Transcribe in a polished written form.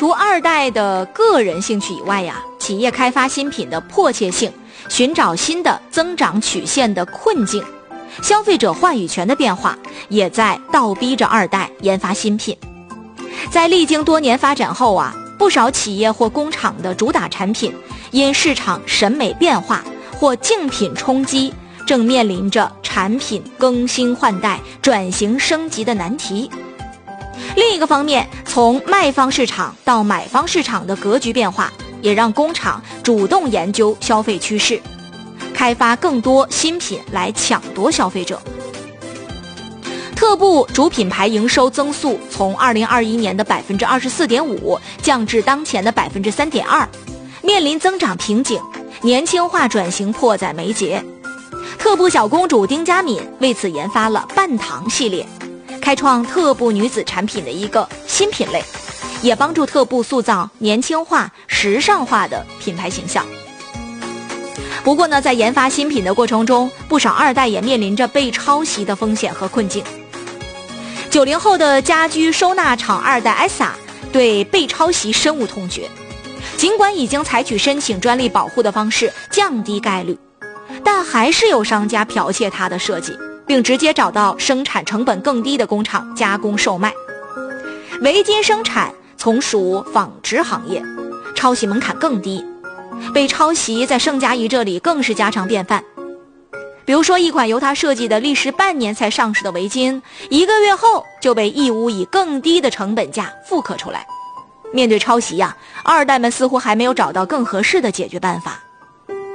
除二代的个人兴趣以外呀，企业开发新品的迫切性，寻找新的增长曲线的困境，消费者话语权的变化，也在倒逼着二代研发新品。在历经多年发展后啊，不少企业或工厂的主打产品因市场审美变化或竞品冲击，正面临着产品更新换代、转型升级的难题。另一个方面，从卖方市场到买方市场的格局变化，也让工厂主动研究消费趋势，开发更多新品来抢夺消费者。特步主品牌营收增速从2021年的 24.5% 降至当前的 3.2%， 面临增长瓶颈，年轻化转型迫在眉睫。特步小公主丁佳敏为此研发了半糖系列，开创特步女子产品的一个新品类，也帮助特步塑造年轻化、时尚化的品牌形象。不过呢，在研发新品的过程中，不少二代也面临着被抄袭的风险和困境。90后的家居收纳厂二代 ESSA 对被抄袭深恶痛绝，尽管已经采取申请专利保护的方式降低概率，但还是有商家剽窃它的设计，并直接找到生产成本更低的工厂加工售卖。围巾生产从属纺织行业，抄袭门槛更低，被抄袭在盛家怡这里更是家常便饭。比如说一款由他设计的历时半年才上市的围巾，1个月后就被义乌以更低的成本价复刻出来。面对抄袭呀，二代们似乎还没有找到更合适的解决办法。